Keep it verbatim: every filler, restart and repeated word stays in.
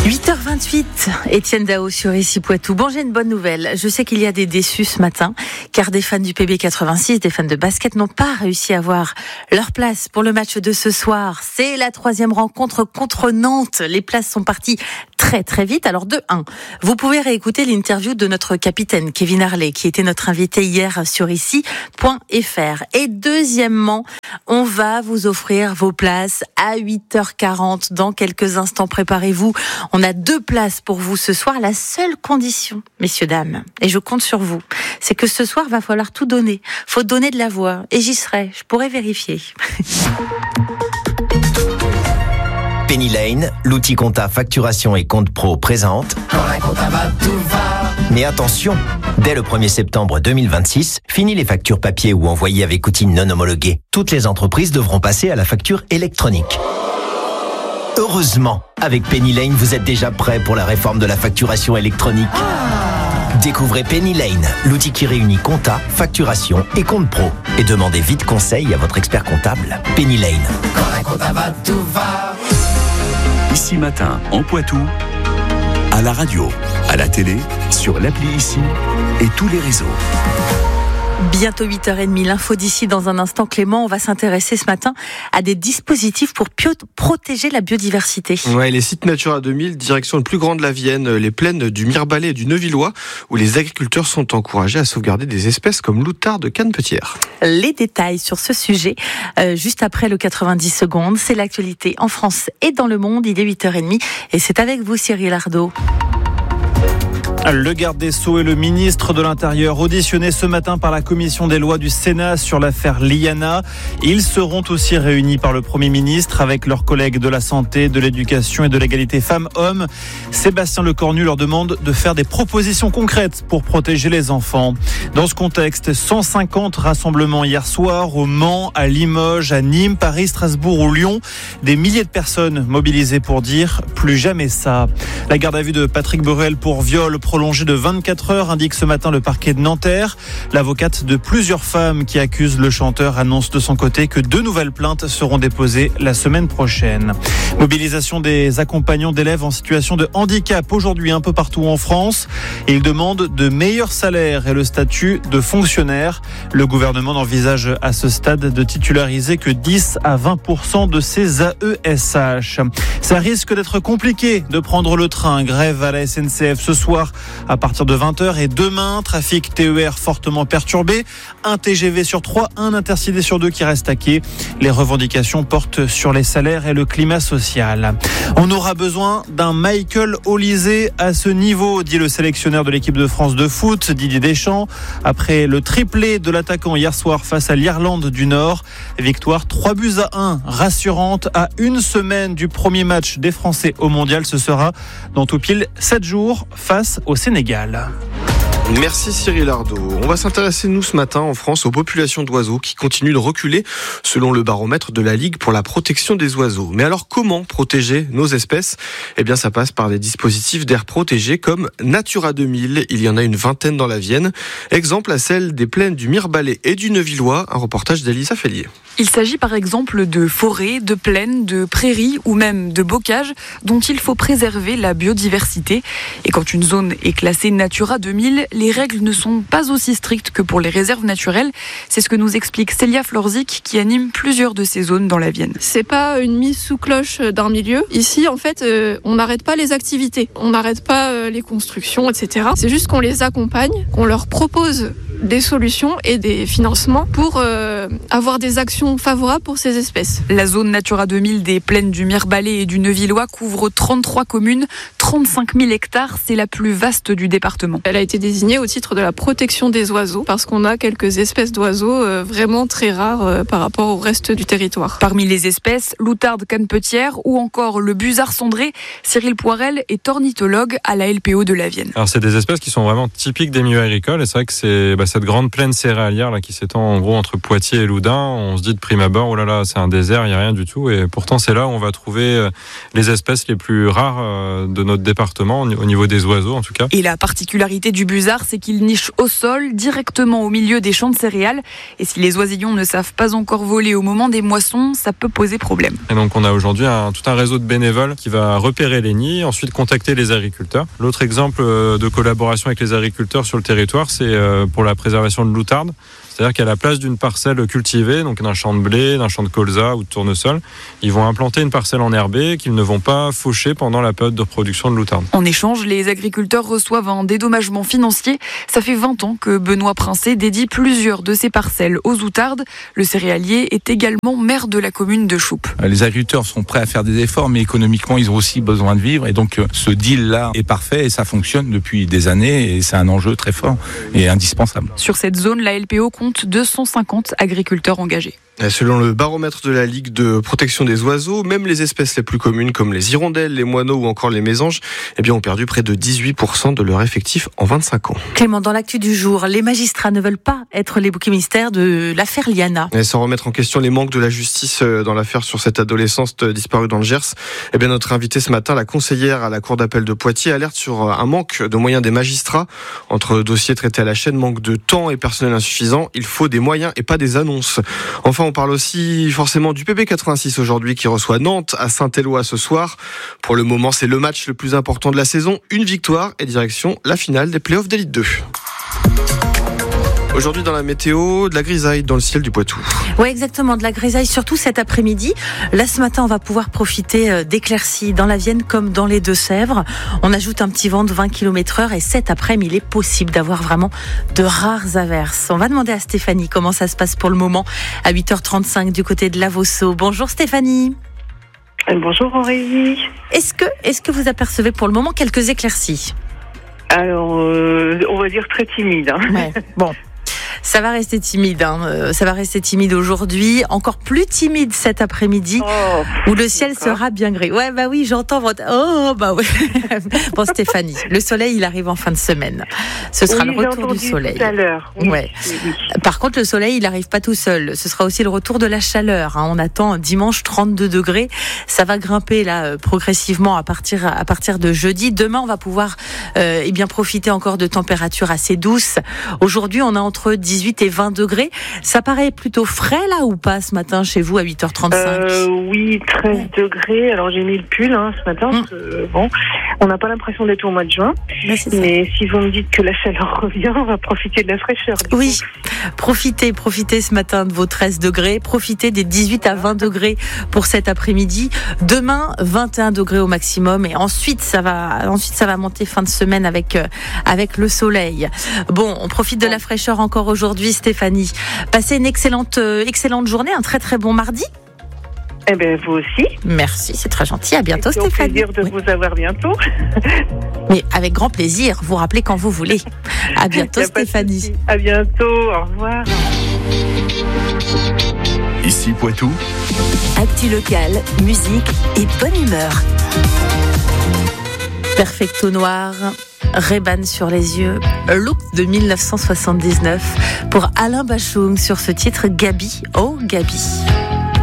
huit heures vingt-huit, Étienne Dao sur Ici Poitou. Bon, j'ai une bonne nouvelle. Je sais qu'il y a des déçus ce matin, car des fans du P B quatre-vingt-six, des fans de basket, n'ont pas réussi à avoir leur place pour le match de ce soir. C'est la troisième rencontre contre Nantes. Les places sont parties très très vite. Alors de un, vous pouvez réécouter l'interview de notre capitaine Kevin Harley, qui était notre invité hier sur ici point f r. Et deuxièmement, on va vous offrir vos places à huit heures quarante. Dans quelques instants, préparez-vous. On a deux places pour vous ce soir. La seule condition, messieurs, dames, et je compte sur vous, c'est que ce soir, va falloir tout donner. Faut donner de la voix. Et j'y serai. Je pourrai vérifier. Penny Lane, l'outil compta facturation et compte pro présente. Quand la compta va, tout va. Mais attention, dès le premier septembre deux mille vingt-six, fini les factures papier ou envoyées avec outils non homologués. Toutes les entreprises devront passer à la facture électronique. Heureusement, avec Penny Lane, vous êtes déjà prêt pour la réforme de la facturation électronique. Ah. Découvrez Penny Lane, l'outil qui réunit compta, facturation et compte pro. Et demandez vite conseil à votre expert comptable. Penny Lane. Quand la compta va, tout va. Ici Matin, en Poitou, à la radio, à la télé, sur l'appli Ici et tous les réseaux. Bientôt huit heures trente, l'info d'ici dans un instant. Clément, on va s'intéresser ce matin à des dispositifs pour pio- protéger la biodiversité. Ouais, les sites Natura deux mille, direction le plus grand de la Vienne, les plaines du Mirebalais et du Neuvillois, où les agriculteurs sont encouragés à sauvegarder des espèces comme l'outarde canepetière. Les détails sur ce sujet, euh, juste après le quatre-vingt-dix secondes, c'est l'actualité en France et dans le monde. Il est huit heures trente et c'est avec vous Cyril Ardo. Le garde des Sceaux et le ministre de l'Intérieur auditionnés ce matin par la commission des lois du Sénat sur l'affaire Liana. Ils seront aussi réunis par le Premier ministre avec leurs collègues de la santé, de l'éducation et de l'égalité femmes-hommes. Sébastien Lecornu leur demande de faire des propositions concrètes pour protéger les enfants. Dans ce contexte, cent cinquante rassemblements hier soir au Mans, à Limoges, à Nîmes, Paris, Strasbourg ou Lyon. Des milliers de personnes mobilisées pour dire plus jamais ça. La garde à vue de Patrick Borel pour viol prolongé de vingt-quatre heures, indique ce matin le parquet de Nanterre. L'avocate de plusieurs femmes qui accusent le chanteur annonce de son côté que deux nouvelles plaintes seront déposées la semaine prochaine. Mobilisation des accompagnants d'élèves en situation de handicap aujourd'hui un peu partout en France. Ils demandent de meilleurs salaires et le statut de fonctionnaire. Le gouvernement n'envisage à ce stade de titulariser que dix à vingt pour cent de ces A E S H. Ça risque d'être compliqué de prendre le train. Grève à la S N C F ce soir à partir de vingt heures et demain, trafic T E R fortement perturbé, un T G V sur trois, un intercité sur deux qui reste à quai. Les revendications portent sur les salaires et le climat social. On aura besoin d'un Michael Olysée à ce niveau, dit le sélectionneur de l'équipe de France de foot, Didier Deschamps. Après le triplé de l'attaquant hier soir face à l'Irlande du Nord, victoire trois buts à un, rassurante à une semaine du premier match des Français au Mondial. Ce sera dans tout pile sept jours face au Sénégal. Merci Cyril Ardo. On va s'intéresser, nous, ce matin, en France, aux populations d'oiseaux qui continuent de reculer, selon le baromètre de la Ligue pour la protection des oiseaux. Mais alors, comment protéger nos espèces ? Eh bien, ça passe par des dispositifs d'aires protégées comme Natura deux mille. Il y en a une vingtaine dans la Vienne. Exemple à celle des plaines du Mirebalais et du Neuvillois. Un reportage d'Elisa Fellier. Il s'agit par exemple de forêts, de plaines, de prairies ou même de bocages dont il faut préserver la biodiversité. Et quand une zone est classée Natura deux mille, les règles ne sont pas aussi strictes que pour les réserves naturelles. C'est ce que nous explique Célia Florzik qui anime plusieurs de ces zones dans la Vienne. C'est pas une mise sous cloche d'un milieu. Ici, en fait, euh, on n'arrête pas les activités, on n'arrête pas euh, les constructions, et cetera. C'est juste qu'on les accompagne, qu'on leur propose des solutions et des financements pour euh, avoir des actions favorables pour ces espèces. La zone Natura deux mille des plaines du Mirebalais et du Neuvillois couvre trente-trois communes, trente-cinq mille hectares. C'est la plus vaste du département. Elle a été désignée au titre de la protection des oiseaux parce qu'on a quelques espèces d'oiseaux euh, vraiment très rares euh, par rapport au reste du territoire. Parmi les espèces, l'outarde canepetière ou encore le busard cendré. Cyril Poirel est ornithologue à la L P O de la Vienne. Alors c'est des espèces qui sont vraiment typiques des milieux agricoles et c'est vrai que c'est bah, cette grande plaine céréalière là, qui s'étend en gros entre Poitiers et Loudun. On se dit de prime abord, oh là là, c'est un désert, il n'y a rien du tout. Et pourtant c'est là où on va trouver les espèces les plus rares de notre notre département, au niveau des oiseaux en tout cas. Et la particularité du busard, c'est qu'il niche au sol, directement au milieu des champs de céréales. Et si les oisillons ne savent pas encore voler au moment des moissons, ça peut poser problème. Et donc on a aujourd'hui un, tout un réseau de bénévoles qui va repérer les nids, ensuite contacter les agriculteurs. L'autre exemple de collaboration avec les agriculteurs sur le territoire, c'est pour la préservation de l'outarde. C'est-à-dire qu'à la place d'une parcelle cultivée, donc d'un champ de blé, d'un champ de colza ou de tournesol, ils vont implanter une parcelle enherbée qu'ils ne vont pas faucher pendant la période de production de l'outarde. En échange, les agriculteurs reçoivent un dédommagement financier. Ça fait vingt ans que Benoît Princet dédie plusieurs de ses parcelles aux outardes. Le céréalier est également maire de la commune de Choupe. Les agriculteurs sont prêts à faire des efforts, mais économiquement, ils ont aussi besoin de vivre. Et donc, ce deal-là est parfait et ça fonctionne depuis des années. Et c'est un enjeu très fort et indispensable. Sur cette zone, la L P O compte deux cent cinquante agriculteurs engagés. Selon le baromètre de la Ligue de protection des oiseaux, même les espèces les plus communes comme les hirondelles, les moineaux ou encore les mésanges eh bien, ont perdu près de dix-huit pour cent de leur effectif en vingt-cinq ans. Clément, dans l'actu du jour, les magistrats ne veulent pas être les boucs émissaires de l'affaire Liana. Et sans remettre en question les manques de la justice dans l'affaire sur cette adolescente disparue dans le Gers, eh bien, notre invitée ce matin, la conseillère à la Cour d'appel de Poitiers, alerte sur un manque de moyens des magistrats. Entre dossiers traités à la chaîne, manque de temps et personnel insuffisant, il faut des moyens et pas des annonces. Enfin, on parle aussi forcément du P B quatre-vingt-six aujourd'hui qui reçoit Nantes à Saint-Éloi ce soir. Pour le moment, c'est le match le plus important de la saison. Une victoire et direction la finale des playoffs d'Élite deux. Aujourd'hui dans la météo, de la grisaille dans le ciel du Poitou. Oui, exactement, de la grisaille, surtout cet après-midi. Là, ce matin, on va pouvoir profiter d'éclaircies dans la Vienne comme dans les Deux-Sèvres. On ajoute un petit vent de vingt kilomètres heure et cet après-midi, il est possible d'avoir vraiment de rares averses. On va demander à Stéphanie comment ça se passe pour le moment à huit heures trente-cinq du côté de Lavosso. Bonjour Stéphanie. Bonjour Aurélie. Est-ce que, est-ce que vous apercevez pour le moment quelques éclaircies ? Alors, euh, on va dire très timide. Hein. Ouais, bon. Ça va rester timide, hein. Ça va rester timide aujourd'hui, encore plus timide cet après-midi, oh, où le ciel d'accord. sera bien gris. Ouais, bah oui, j'entends votre. Oh, bah ouais. Bon, Stéphanie, le soleil, il arrive en fin de semaine. Ce sera oui, le retour du soleil. Tout à l'heure. Oui, ouais. Oui, oui. Par contre, le soleil, il n'arrive pas tout seul. Ce sera aussi le retour de la chaleur. Hein. On attend dimanche trente-deux degrés. Ça va grimper là progressivement à partir à partir de jeudi. Demain, on va pouvoir euh, eh bien profiter encore de températures assez douces. Aujourd'hui, on a entre dix-huit et vingt degrés. Ça paraît plutôt frais là ou pas ce matin chez vous à huit heures trente-cinq ? euh, Oui, treize ouais. degrés. Alors j'ai mis le pull hein, ce matin. Mmh. Que, bon, on n'a pas l'impression d'être au mois de juin. Mais, mais si vous me dites que la chaleur revient, on va profiter de la fraîcheur. Oui, coup. profitez, profitez ce matin de vos treize degrés. Profitez des dix-huit à vingt degrés pour cet après-midi. Demain, vingt et un degrés au maximum. Et ensuite, ça va, ensuite, ça va monter fin de semaine avec, euh, avec le soleil. Bon, on profite de la fraîcheur encore aujourd'hui, Stéphanie. Passez une excellente, euh, excellente journée, un très très bon mardi. Eh bien, vous aussi. Merci, c'est très gentil. À bientôt, c'est Stéphanie. C'est un plaisir de oui. vous avoir bientôt. Mais avec grand plaisir. Vous rappelez quand vous voulez. À bientôt, Stéphanie. À bientôt. Au revoir. Ici Poitou. Actu locale, musique et bonne humeur. Perfecto noir. Ray-Ban sur les yeux, look de dix-neuf cent soixante-dix-neuf pour Alain Bachung sur ce titre Gabi, oh Gabi.